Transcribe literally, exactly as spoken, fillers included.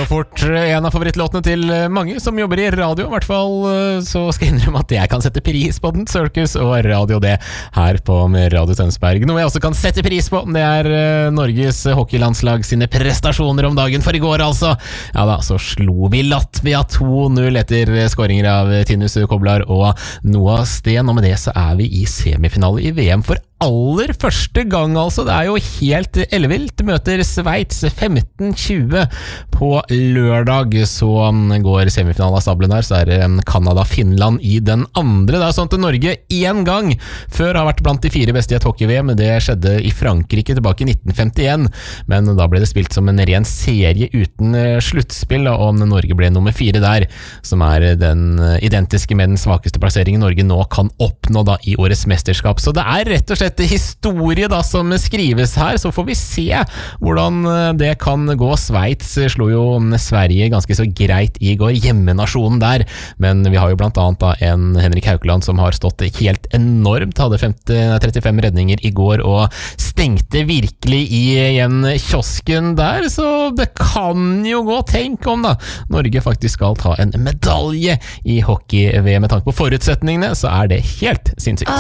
jo fort en av favorittlåtene til mange som jobber i radio. I hvert fall så skal jeg innrømme at jeg kan sette pris på den, Circus og Radio det her på Radio Tønsberg. Noe jeg også kan sette pris på, det er Norges hockeylandslag sine prestasjoner om dagen. For i går altså, ja da, så slo vi Latvia to null etter skåringer av Tinus Koblar og Noah Sten. Og med det så er vi i semifinale i V M for aller første gang, altså. Det er jo helt ellevilt. Møter Sveits femten tjue på lørdag. Så går semifinalen av stablen her, så er det Canada-Finland i den andre. Det er sånn at Norge en gang før har vært blant de fire beste i et hockey-V M. Det skjedde i Frankrike tilbake i nitten femtien, men da ble det spilt som en ren serie uten sluttspill, og Norge ble nummer fire der, som er den identiske med den svakeste plasseringen Norge nå kan oppnå da i årets mesterskap. Så det er rett og slett historie da som skrives her, så får vi se hvordan det kan gå. Sveits slo jo Sverige ganske så greit i går, hjemmenasjonen der, men vi har jo blant annet da en Henrik Haukeland som har stått helt enormt, hadde femti, trettifem redninger i går og stengte virkelig i igjen kiosken der, så det kan jo gå. Tenk om da Norge faktisk skal ta en medalje i hockey-V M. Med tanke på forutsetningene så er det helt sinnssykt.